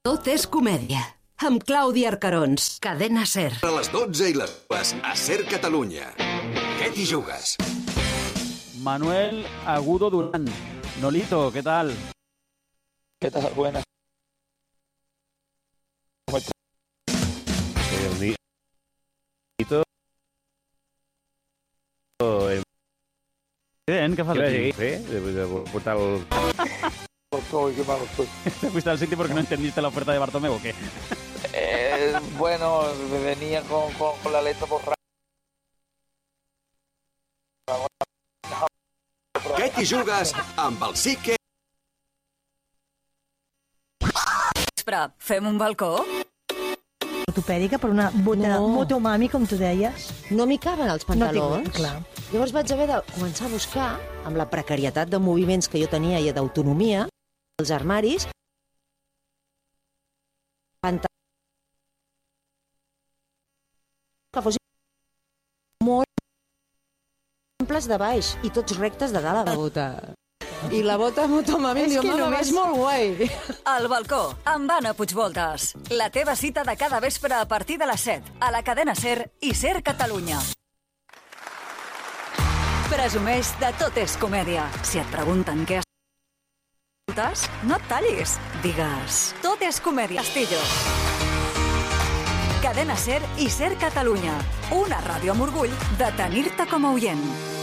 Tot és comèdia. Amb Clàudia Arcarons, Cadena SER. A les 12 i les 2 a SER Catalunya. Què t'hi jugues? Manuel Agudo Durán. Nolito, ¿qué tal? ¿Qué tal? Buenas. ¿Cómo estás? Bien, ¿qué fas aquí? De portar el... Qué malo estoy. ¿Te fuiste al sitio porque no entendiste la oferta de Bartomeu o qué? Bueno, venía con la letra por Què t'hi jugues amb el sí que... Fem un balcó? Ortopèdica per una motomami, com tu deies. No m'hi caben els pantalons. No clar. Llavors vaig haver de començar a buscar, amb la precarietat de moviments que jo tenia i d'autonomia, els armaris, pantalons que fossin molt amples de baix i tots rectes de dalt a baix. I la bota motomami, És que només és molt guai. Al balcó, amb Anna Puigvoltes. La teva cita de cada vespre a partir de les 7, a la cadena SER i SER Catalunya. Presumeix de Tot és comèdia. Si et pregunten què escoltes, no et tallis. Digues, Tot és comèdia. Castillo. Cadena SER i SER Catalunya. Una ràdio amb orgull de tenir-te com a oient.